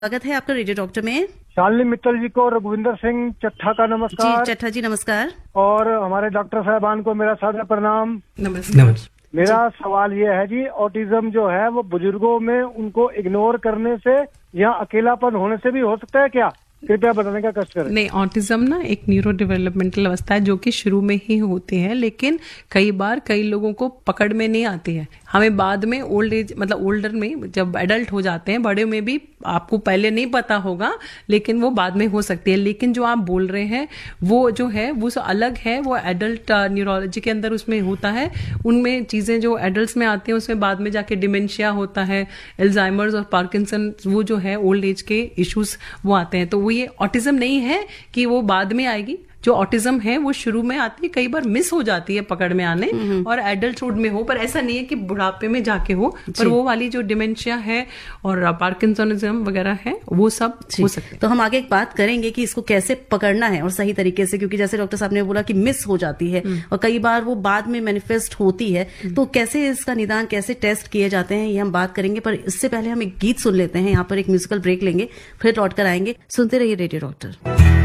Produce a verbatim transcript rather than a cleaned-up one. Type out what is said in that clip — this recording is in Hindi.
स्वागत है आपका रेडियो डॉक्टर में। शालिनी मित्तल जी को रघुविंदर सिंह चट्ठा का नमस्कार। जी चट्ठा जी नमस्कार। और हमारे डॉक्टर साहबान को मेरा सादर प्रणाम। नमस्कार। मेरा सवाल ये है जी, ऑटिज्म जो है वो बुजुर्गों में उनको इग्नोर करने से या अकेलापन होने से भी हो सकता है क्या? कृपया बताने का कष्ट करें। नहीं, ऑटिज्म ना एक न्यूरो डेवलपमेंटल अवस्था है जो कि शुरू में ही होती है, लेकिन कई बार कई लोगों को पकड़ में नहीं आती है। हमें बाद में ओल्ड एज मतलब ओल्डर में जब एडल्ट हो जाते हैं, बड़े में भी आपको पहले नहीं पता होगा, लेकिन वो बाद में हो सकती है। लेकिन जो आप बोल रहे हैं वो जो है वो अलग है, वो एडल्ट न्यूरोलॉजी के अंदर उसमें होता है। उनमें चीजें जो एडल्ट्स में आती हैं उसमें बाद में जाके डिमेंशिया होता है, एल्जाइमर्स और पार्किंसन, वो जो है ओल्ड एज के इश्यूज वो आते हैं। तो वो ये ऑटिज्म नहीं है कि वो बाद में आएगी। जो ऑटिज्म है वो शुरू में आती है, कई बार मिस हो जाती है पकड़ में आने और एडल्टहुड में हो, पर ऐसा नहीं है कि बुढ़ापे में जाके हो। पर वो वाली जो डिमेंशिया है और पार्किंसनिज्म वगैरह है वो सब हो सकते हैं। तो हम आगे एक बात करेंगे कि इसको कैसे पकड़ना है और सही तरीके से, क्योंकि जैसे डॉक्टर साहब ने बोला कि मिस हो जाती है और कई बार वो बाद में मैनिफेस्ट होती है। तो कैसे इसका निदान, कैसे टेस्ट किए जाते हैं, ये हम बात करेंगे। पर इससे पहले हम एक गीत सुन लेते हैं। यहाँ पर एक म्यूजिकल ब्रेक लेंगे, फिर लौट कर आएंगे। सुनते रहिए रेडियो डॉक्टर।